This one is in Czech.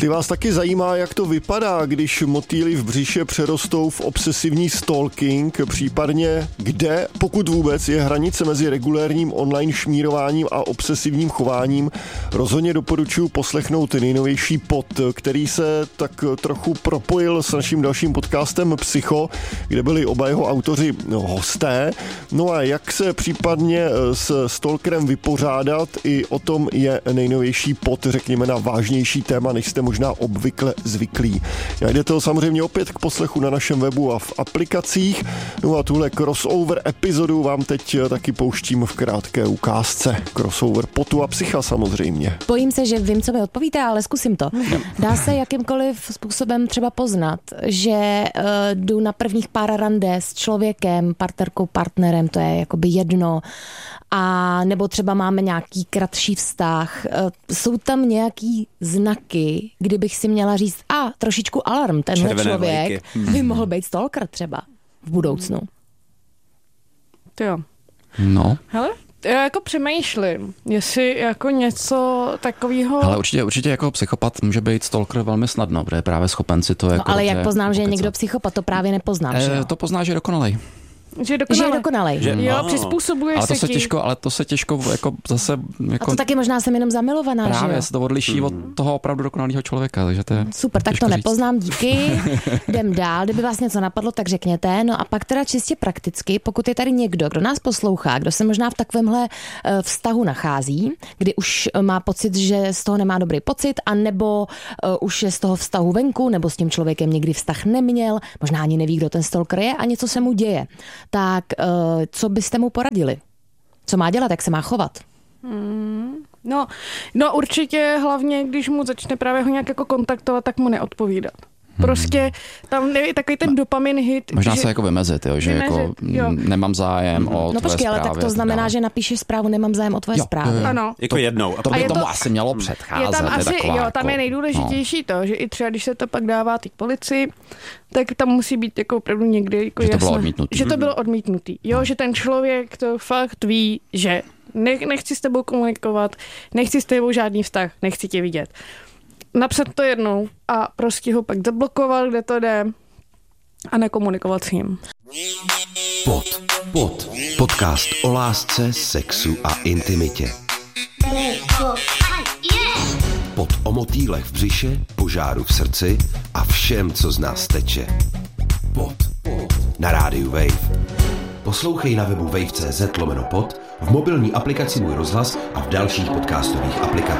Jestli vás taky zajímá, jak to vypadá, když motýly v břiše přerostou v obsesivní stalking, případně kde, pokud vůbec, je hranice mezi regulérním online šmírováním a obsesivním chováním, rozhodně doporučuji poslechnout nejnovější pod, který se tak trochu propojil s naším dalším podcastem Psycho, kde byli oba jeho autoři hosté. No a jak se případně s stalkerem vypořádat, i o tom je nejnovější pod, řekněme, na vážnější téma, než jste možná obvykle zvyklí. Najdete ho samozřejmě opět k poslechu na našem webu a v aplikacích. No a tuhle crossover epizodu vám teď taky pouštím v krátké ukázce. Crossover potu a psycha samozřejmě. Bojím se, že vím, co mi odpovíte, ale zkusím to. Dá se jakýmkoliv způsobem třeba poznat, že jdu na prvních pár rande s člověkem, partnerkou, partnerem, to je jakoby jedno, a nebo třeba máme nějaký kratší vztah. Jsou tam nějaký znaky, kdybych si měla říct, trošičku alarm, tenhle červené člověk vlajky by mohl být stalker třeba v budoucnu. To jo. No. Hele, já jako přemýšlím, jestli jako něco takového. Ale určitě jako psychopat může být stalker velmi snadno, protože je právě schopen si to jako... No ale jak poznám, že je někdo psychopat, to právě nepoznám, že jo? To poznáš, že je dokonalej. Že je dokonalej. Jo, přizpůsobuje ale se ti. Ale to se těžko jako zase... Jako, a to taky možná jsem jenom zamilovaná, právě, že jo? se to odliší od toho opravdu dokonalého člověka, takže to je super, tak to nepoznám, díky. Jdem dál, kdyby vás něco napadlo, tak řekněte. No a pak teda čistě prakticky, pokud je tady někdo, kdo nás poslouchá, kdo se možná v takovémhle vztahu nachází, kdy už má pocit, že z toho nemá dobrý pocit, anebo už je z toho vztahu venku, nebo s tím člověkem nikdy vztah neměl, možná ani neví, kdo ten stalker je a něco se mu děje. Tak co byste mu poradili? Co má dělat, jak se má chovat? No určitě hlavně, když mu začne právě ho nějak jako kontaktovat, tak mu neodpovídat. Prostě tam neví takový ten dopamin hit. Možná se jako vymezit, jo, že jako nemám zájem o tvoje počkej, zprávy. Ale tak to znamená, že napíšeš zprávu, nemám zájem o tvoje zprávy. Ano. Jako jednou. To by tomu asi mělo předcházet. Tam je nejdůležitější to, že i třeba, když se to pak dává té policii, tak tam musí být jako opravdu někdy jako že to bylo odmítnutý. Jo, že ten člověk to fakt ví, že nechci s tebou komunikovat, nechci s tebou žádný vztah, nechci tě vidět. Napsat to jednou a prostě ho pak zablokovat, kde to jde a nekomunikovat s ním. Podcast o lásce, sexu a intimitě. Pod o motýlech v břiše, požáru v srdci a všem, co z nás teče. Pod. Na rádiu Wave. Poslouchej na webu wave.cz/pod, v mobilní aplikaci Můj rozhlas a v dalších podcastových aplikacích.